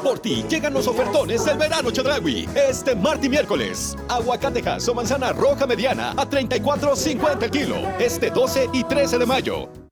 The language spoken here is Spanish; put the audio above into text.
Por ti llegan los ofertones del verano Chedraui. Este martes y miércoles. Aguacatejas o manzana roja mediana a 34.50 el kilo. Este 12 y 13 de mayo.